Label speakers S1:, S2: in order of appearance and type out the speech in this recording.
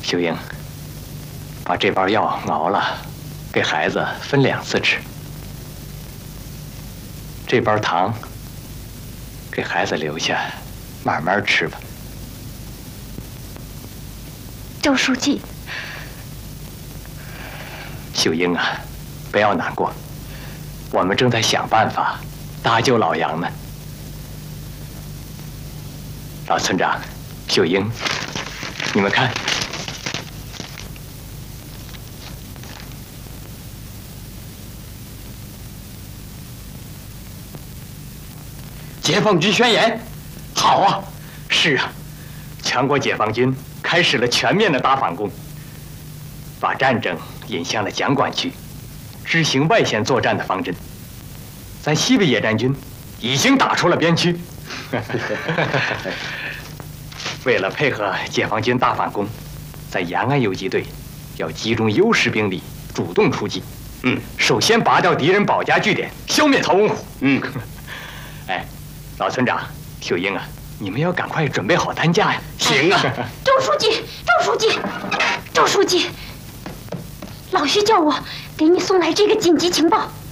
S1: 秀英，把这包药熬了，给孩子分2次吃。这包糖，给孩子留下，慢慢吃吧。
S2: 周书记，
S1: 秀英啊，不要难过，我们正在想办法搭救老杨呢。老村长，秀英，你们看。 解放军宣言，好啊！是啊，全国解放军开始了全面的大反攻，把战争引向了蒋管区，执行外线作战的方针。咱西北野战军已经打出了边区。为了配合解放军大反攻，在延安游击队要集中优势兵力，主动出击。首先拔掉敌人保家据点，消灭曹文虎。哎。 老村长，秀英啊，你们要赶快准备好担架呀！
S3: 行啊，
S2: 周书记，周书记，周书记，老徐叫我给你送来这个紧急情报。